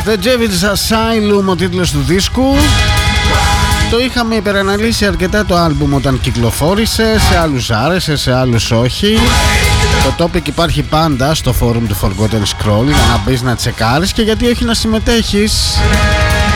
The Devil's Asylum ο τίτλος του δίσκου. Το είχαμε υπεραναλύσει αρκετά το άλμπουμ όταν κυκλοφόρησε. Σε άλλους άρεσε, σε άλλους όχι. Το topic υπάρχει πάντα στο forum του Forgotten Scroll για να μπεις να τσεκάρεις και γιατί όχι να συμμετέχεις.